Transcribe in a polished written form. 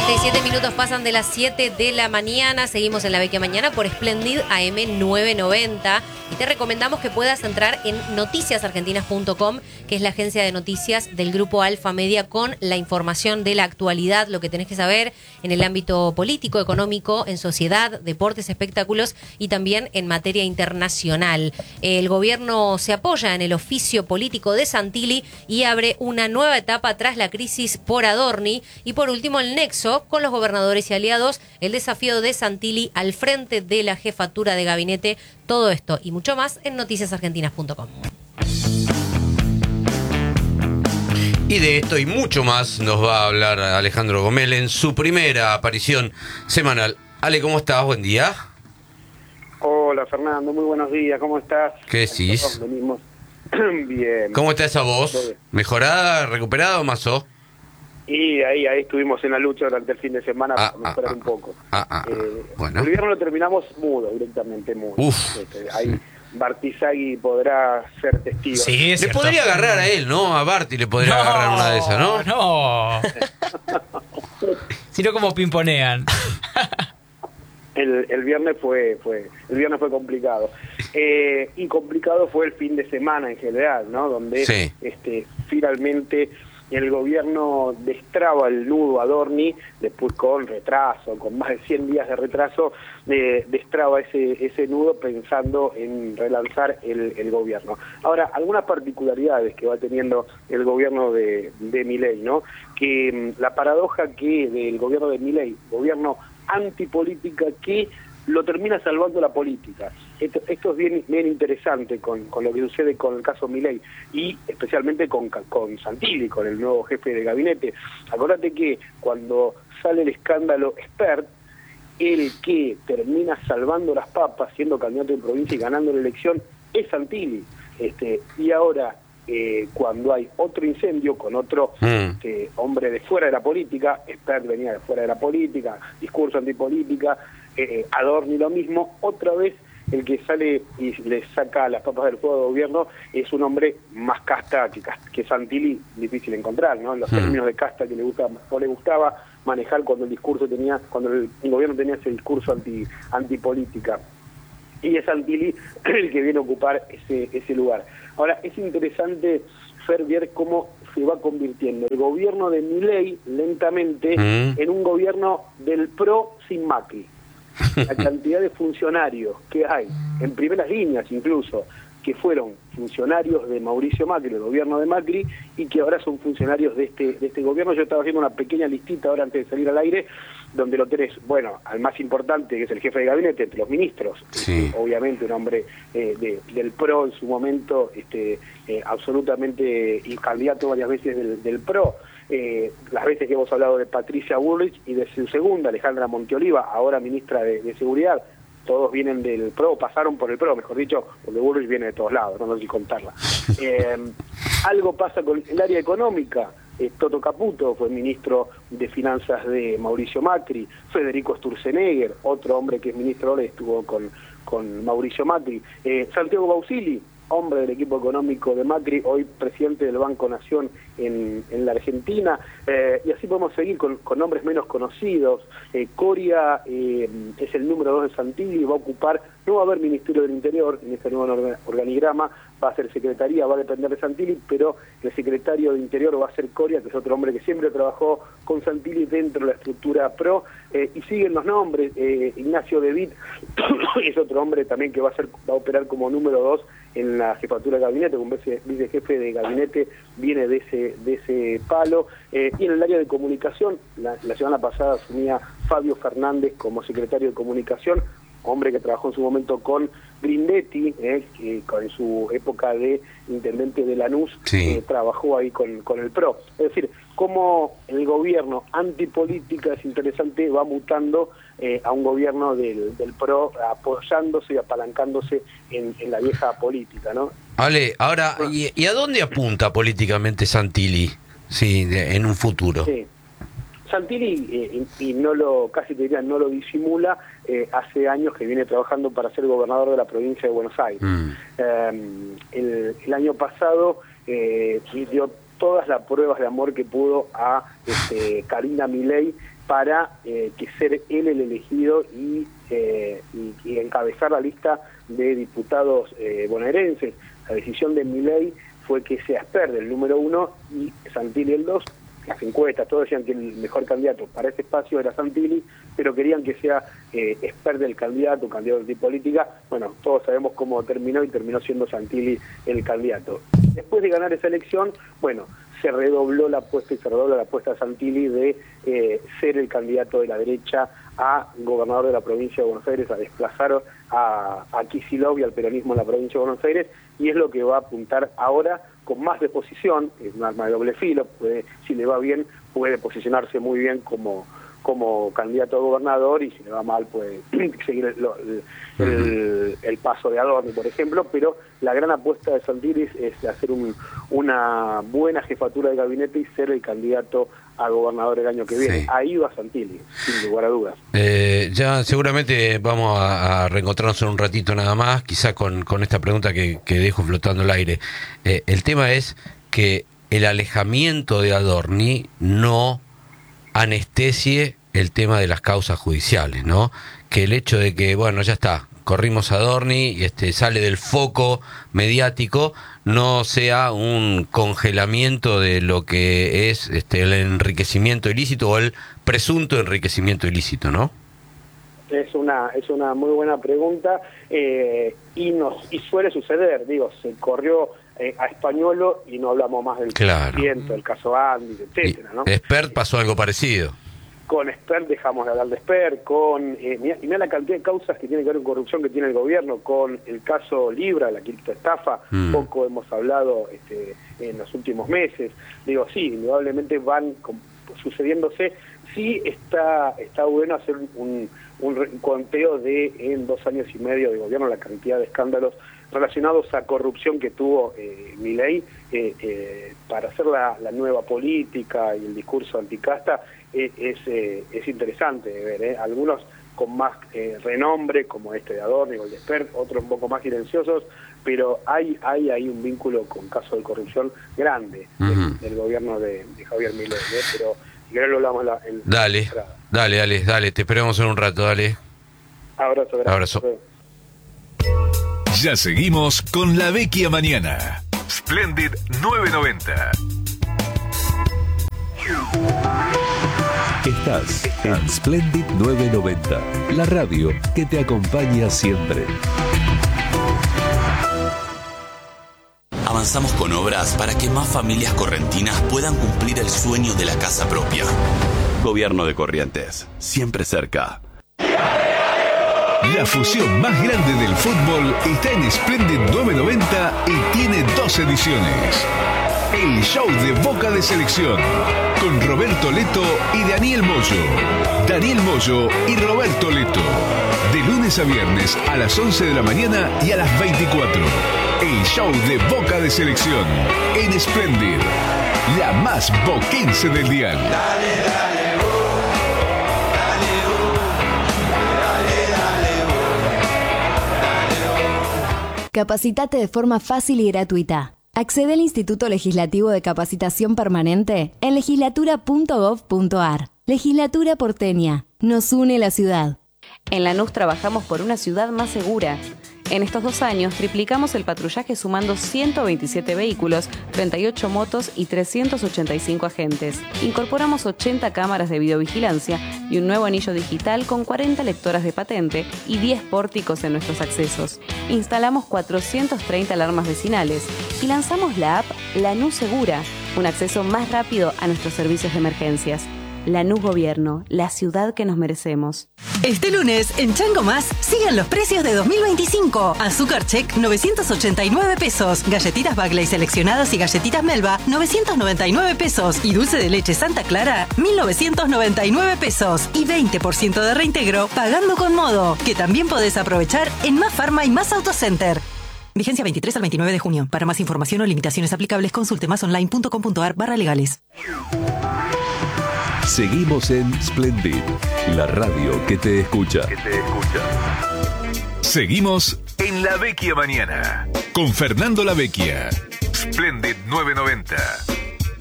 37 minutos pasan de las 7 de la mañana. Seguimos en La Vecchia Mañana por Splendid AM 990. Y te recomendamos que puedas entrar en noticiasargentinas.com, que es la agencia de noticias del Grupo Alfa Media, con la información de la actualidad, lo que tenés que saber en el ámbito político, económico, en sociedad, deportes, espectáculos y también en materia internacional. El gobierno se apoya en el oficio político de Santilli y abre una nueva etapa tras la crisis por Adorni. Y por último, el nexo con los gobernadores y aliados, el desafío de Santilli al frente de la jefatura de gabinete. Todo esto y mucho más en noticiasargentinas.com. Y de esto y mucho más nos va a hablar Alejandro Gomel en su primera aparición semanal. Ale, ¿cómo estás? Buen día. Hola Fernando, muy buenos días, ¿cómo estás? ¿Qué decís? Venimos bien. ¿Cómo está esa voz? ¿Mejorada, recuperada o más o? Y ahí estuvimos en la lucha durante el fin de semana para mejorar un poco. Bueno. El viernes lo terminamos mudo, directamente mudo. Uf. Ahí Bartizagui podrá ser testigo. Sí, es le cierto. podría agarrar a él, ¿no? A Barty le podría agarrar una de esas, ¿no? No. Sino como pimponean. El viernes fue complicado. Y complicado fue el fin de semana en general, ¿no? Donde sí. Finalmente el gobierno destraba el nudo Adorni, después con retraso, con más de 100 días de retraso, destraba ese nudo pensando en relanzar el gobierno. Ahora, algunas particularidades que va teniendo el gobierno de Milei, ¿no? Que la paradoja que del gobierno de Milei, gobierno antipolítica, que lo termina salvando la política. Esto es bien interesante con lo que sucede con el caso Milei y especialmente con Santilli, con el nuevo jefe de gabinete. Acordate que cuando sale el escándalo Spert, el que termina salvando las papas, siendo candidato en provincia y ganando la elección, es Santilli. Y ahora, cuando hay otro incendio con otro hombre de fuera de la política, Spert venía de fuera de la política, discurso antipolítica, Adorni lo mismo, otra vez el que sale y le saca las papas del fuego del gobierno es un hombre más casta que Santilli, difícil encontrar, ¿no? En los términos de casta que le gustaba manejar cuando el gobierno tenía ese discurso antipolítica. Y es Santilli el que viene a ocupar ese lugar. Ahora, es interesante ver cómo se va convirtiendo el gobierno de Milei lentamente en un gobierno del PRO sin Macri. La cantidad de funcionarios que hay, en primeras líneas incluso, que fueron funcionarios de Mauricio Macri, el gobierno de Macri, y que ahora son funcionarios de este gobierno. Yo estaba haciendo una pequeña listita ahora antes de salir al aire, donde lo tenés, bueno, al más importante, que es el jefe de gabinete, entre los ministros, sí. Obviamente un hombre del PRO en su momento, absolutamente, y candidato varias veces del PRO. Las veces que hemos hablado de Patricia Bullrich y de su segunda, Alejandra Monteoliva, ahora ministra de Seguridad, todos vienen del PRO, pasaron por el PRO, mejor dicho, porque Bullrich viene de todos lados, no sé si contarla. Algo pasa con el área económica. Toto Caputo fue ministro de Finanzas de Mauricio Macri, Federico Sturzenegger, otro hombre que es ministro ahora, estuvo con Mauricio Macri, Santiago Bausili, hombre del equipo económico de Macri, hoy presidente del Banco Nación en la Argentina, y así podemos seguir con nombres menos conocidos. Coria es el número 2 de Santilli, va a ocupar, no va a haber Ministerio del Interior en este nuevo organigrama, va a ser secretaría, va a depender de Santilli, pero el secretario de Interior va a ser Coria, que es otro hombre que siempre trabajó con Santilli dentro de la estructura PRO, y siguen los nombres. Ignacio De Witt es otro hombre también que va a operar como número 2 en la jefatura de gabinete, un vicejefe de gabinete viene de ese palo, y en el área de comunicación, la semana pasada asumía Fabio Fernández como secretario de comunicación, hombre que trabajó en su momento con Grindetti, que en su época de intendente de Lanús, sí. Trabajó ahí con el PRO. Es decir, cómo el gobierno antipolítica, es interesante, va mutando a un gobierno del PRO, apoyándose y apalancándose en la vieja política, ¿no? Ale, ahora, ¿y a dónde apunta políticamente Santilli? Sí, en un futuro. Sí. Santilli, y casi te diría, no lo disimula, hace años que viene trabajando para ser gobernador de la provincia de Buenos Aires. El año pasado dio todas las pruebas de amor que pudo a Karina Milei, para que ser él el elegido y encabezar la lista de diputados bonaerenses. La decisión de Milei fue que sea Esper el número 1 y Santilli el 2. Las encuestas, todos decían que el mejor candidato para ese espacio era Santilli, pero querían que sea Esper el candidato de política. Bueno, todos sabemos cómo terminó y terminó siendo Santilli el candidato. Después de ganar esa elección, bueno, se redobló la apuesta a Santilli de ser el candidato de la derecha a gobernador de la provincia de Buenos Aires, a desplazar a Kicillof y al peronismo en la provincia de Buenos Aires, y es lo que va a apuntar ahora con más disposición. Es un arma de doble filo, si le va bien puede posicionarse muy bien como candidato a gobernador, y si le va mal puede seguir el paso de Adorni, por ejemplo, pero la gran apuesta de Santilli es hacer una buena jefatura de gabinete y ser el candidato a gobernador el año que viene. Sí. Ahí va Santilli, sin lugar a dudas. Ya seguramente vamos a reencontrarnos en un ratito nada más, quizá con esta pregunta que dejo flotando al aire. El tema es que el alejamiento de Adorni no anestesie el tema de las causas judiciales, ¿no? Que el hecho de que, bueno, ya está, corrimos a Adorni y sale del foco mediático, no sea un congelamiento de lo que es el enriquecimiento ilícito o el presunto enriquecimiento ilícito, ¿no? Es una muy buena pregunta, y suele suceder, se corrió a Españolo y no hablamos más del presidente, del caso Andy, etcétera, ¿no? Esper pasó algo parecido. Con Esper dejamos de hablar de Esper, mirá la cantidad de causas que tienen que ver con corrupción que tiene el gobierno, con el caso Libra, la criptoestafa, poco hemos hablado en los últimos meses. Sí, indudablemente van sucediéndose. Sí está bueno hacer un conteo de en 2 años y medio de gobierno la cantidad de escándalos relacionados a corrupción que tuvo Milei, para hacer la nueva política y el discurso anticasta. Es interesante ver, algunos con más renombre, como de Adorni o el de Esper, otros un poco más silenciosos, pero hay ahí un vínculo con casos de corrupción grande del gobierno de Javier Milei, pero si querés lo hablamos en Dale, te esperamos en un rato, dale. Abrazo. Ya seguimos con La Vecchia Mañana. Splendid 990. Estás en Splendid 990, la radio que te acompaña siempre. Avanzamos con obras para que más familias correntinas puedan cumplir el sueño de la casa propia. Gobierno de Corrientes, siempre cerca. La fusión más grande del fútbol está en Splendid 990 y tiene 2 ediciones. El show de Boca de Selección, con Roberto Leto y Daniel Moyo. Daniel Moyo y Roberto Leto. De lunes a viernes a las 11 de la mañana y a las 24. El show de Boca de Selección en Splendid, la más boquense del dial. Capacitate de forma fácil y gratuita. Accede al Instituto Legislativo de Capacitación Permanente en legislatura.gov.ar. Legislatura porteña. Nos une la ciudad. En Lanús trabajamos por una ciudad más segura. En estos 2 años triplicamos el patrullaje sumando 127 vehículos, 38 motos y 385 agentes. Incorporamos 80 cámaras de videovigilancia y un nuevo anillo digital con 40 lectoras de patente y 10 pórticos en nuestros accesos. Instalamos 430 alarmas vecinales y lanzamos la app Lanús Segura, un acceso más rápido a nuestros servicios de emergencias. Lanús Gobierno, la ciudad que nos merecemos. Este lunes, en Chango Más, sigan los precios de 2025. Azúcar Check, 989 pesos. Galletitas Bagley seleccionadas y galletitas Melba, 999 pesos. Y dulce de leche Santa Clara, 1999 pesos. Y 20% de reintegro, pagando con modo, que también podés aprovechar en Más Farma y Más Autocenter. Vigencia 23 al 29 de junio. Para más información o limitaciones aplicables, consulte masonline.com.ar/legales. Seguimos en Splendid, la radio que te escucha. Seguimos en La Vecchia Mañana, con Fernando La Vecchia. Splendid 990.